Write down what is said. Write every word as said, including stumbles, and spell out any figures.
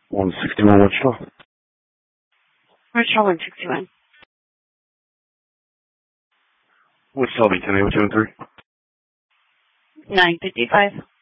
one sixty-one Wichita. Wichita one sixty-one. Wichita, be ten eight two three. nine fifty-five.